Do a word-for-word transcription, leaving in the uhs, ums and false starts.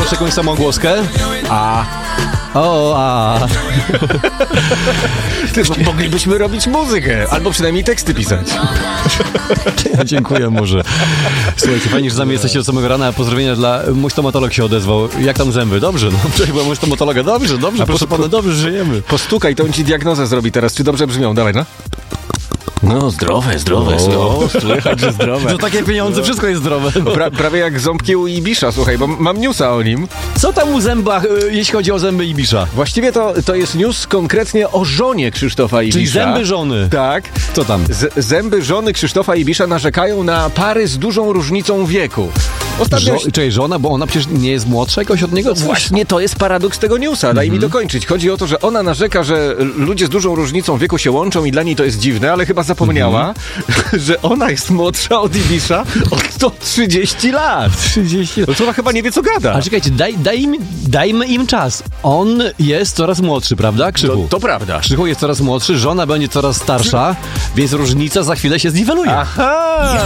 Proszę jakąś samogłoskę. A. O, a. Ty, bo moglibyśmy robić muzykę, albo przynajmniej teksty pisać. Dziękuję może. Słuchajcie, fajnie, że z nami jesteście od samego rana. Pozdrowienia dla... Mój stomatolog się odezwał. Jak tam zęby? Dobrze, no. Wczoraj była mój stomatologa. Dobrze, dobrze, A proszę po, pana, dobrze, żyjemy. Postukaj, to on ci diagnozę zrobi teraz. Czy dobrze brzmią? Dawaj, no. No, zdrowe, zdrowe. O, słychać, że zdrowe. Za takie pieniądze wszystko jest zdrowe. No. Pra, prawie jak ząbki u Ibisza, słuchaj, bo mam newsa o nim. Co tam u zębach, jeśli chodzi o zęby Ibisza? Właściwie to, to jest news konkretnie o żonie Krzysztofa Ibisza. Czyli zęby żony. Tak. Co tam? Z, zęby żony Krzysztofa Ibisza narzekają na pary z dużą różnicą wieku. Ostatnio... Żo- czyli żona, bo ona przecież nie jest młodsza jakoś od niego? Coś? Właśnie to jest paradoks tego newsa. Daj mm-hmm. mi dokończyć. Chodzi o to, że ona narzeka, że ludzie z dużą różnicą wieku się łączą i dla niej to jest dziwne, ale chyba zapomniała, mm-hmm. że ona jest młodsza od Ibisza o sto trzydzieści lat. trzydzieści lat. No to ona chyba nie wie, co gada. A czekajcie, daj, daj im, dajmy im czas. On jest coraz młodszy, prawda, Krzychu? To, to prawda. Krzychu jest coraz młodszy, żona będzie coraz starsza, więc różnica za chwilę się zniweluje. Aha!